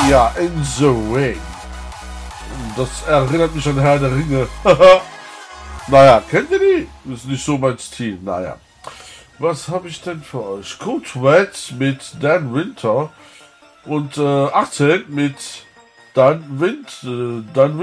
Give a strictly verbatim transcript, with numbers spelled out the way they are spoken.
Ja, In the Ring. Das erinnert mich an Herr der Ringe. Naja, kennt ihr die? Ist nicht so mein Stil. Naja. Was habe ich denn für euch? Code Red mit Dan Winter und äh, achtzehn mit Dan Wind, äh, Dan